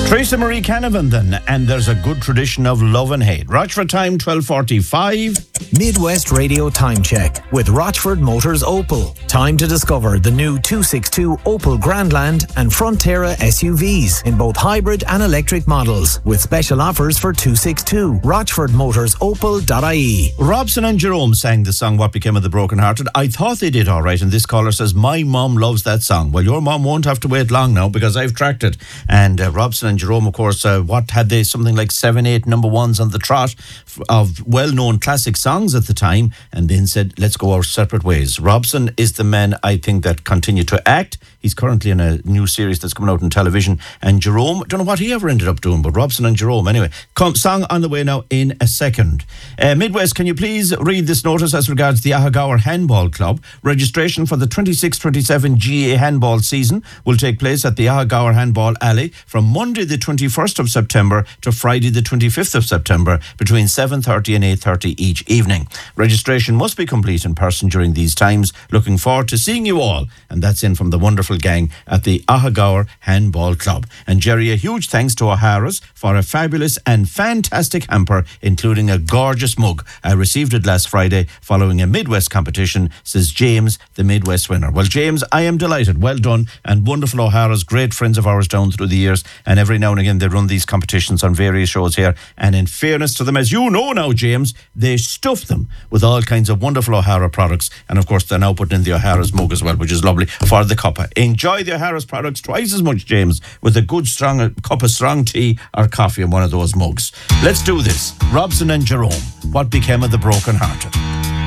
Teresa Marie Canavan then, and there's a good tradition of love and hate. Rochford time, 12:45. Midwest Radio Time Check with Rochford Motors Opel. Time to discover the new 262 Opel Grandland and Frontera SUVs in both hybrid and electric models, with special offers for 262. RochfordMotorsOpel.ie. Robson and Jerome sang the song What Became of the Broken Hearted. I thought they did all right, and this caller says, my mum loves that song. Well, your mum won't have to wait long now because I've tracked it. And Robson and Jerome, of course, what had they? Something like 7-8 number ones on the trot of well-known classic songs at the time, and then said, let's go our separate ways. Robson is the man, I think, that continued to act. He's currently in a new series that's coming out on television. And Jerome, don't know what he ever ended up doing, but Robson and Jerome. Anyway, song on the way now in a second. Midwest, can you please read this notice as regards the Ahagower Handball Club? Registration for the 26-27 GA handball season will take place at the Ahagower Handball Alley from Monday the 21st of September to Friday the 25th of September between 7:30 and 8:30 each evening. Registration must be complete in person during these times. Looking forward to seeing you all. And that's in from the wonderful gang at the Ahagower Handball Club. And Jerry, a huge thanks to O'Hara's for a fabulous and fantastic hamper, including a gorgeous mug. I received it last Friday following a Midwest competition, says James, the Midwest winner. Well, James, I am delighted. Well done. And wonderful O'Hara's, great friends of ours down through the years. And every now and again, they run these competitions on various shows here. And in fairness to them, as you know now, James, they stuff them with all kinds of wonderful O'Hara products. And of course, they're now putting in the O'Hara's mug as well, which is lovely for the cuppa. Enjoy the O'Hara's products twice as much, James, with a good strong cup of strong tea or coffee in one of those mugs. Let's do this. Robson and Jerome, What Became of the Broken Hearted?